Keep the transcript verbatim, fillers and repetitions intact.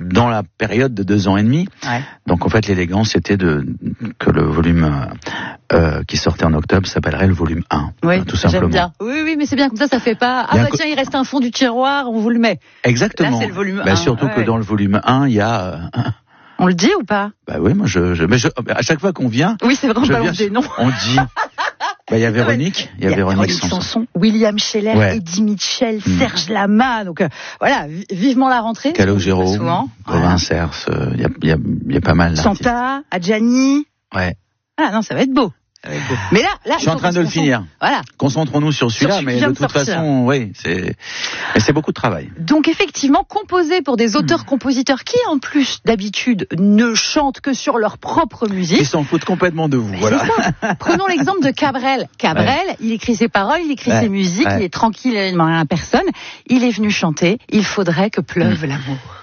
dans la période de deux ans et demi. Ouais. Donc en fait l'élégance c'était de que le volume euh, qui sortait en octobre s'appellerait le volume un. Oui, tout simplement. j'aime bien. Oui, oui, mais c'est bien comme ça, ça fait pas. Ah Il y a bah un co- tiens, il reste un fond du tiroir, on vous le met. Exactement. Là, c'est le volume bah, un. Surtout Ouais, que ouais. dans le volume un, il y a. Euh, On le dit ou pas? bah oui, moi je, je, mais je, à chaque fois qu'on vient, Oui, c'est vrai, on je balance viens, des noms. on dit. Bah il y a Véronique, il y a Véronique Sanson. William Scheller, Ouais. Eddie Mitchell, Mm. Serge Lama. Donc euh, voilà, vi- vivement la rentrée. Calogero, Souvent. Robin Voilà. Cers, il y a, il y a, il y a pas mal d'artistes. Santa, Adjani. Ouais. Ah non, ça va être beau. Ça va être beau. Mais là, là, Je suis en train de le finir. Voilà. Concentrons-nous sur celui-là, celui qui mais vient de de toute sortir. façon, oui, c'est, mais c'est beaucoup de travail. Donc effectivement, composé pour des auteurs-compositeurs qui, en plus d'habitude, ne chantent que sur leur propre Ils musique. s'en foutent complètement de vous, Mais voilà. c'est ça. Prenons l'exemple de Cabrel. Cabrel, il écrit ses paroles, il écrit Ouais. ses musiques, Ouais. il est tranquille, il ne demande rien à personne. Il est venu chanter « Il faudrait que pleuve l'amour ».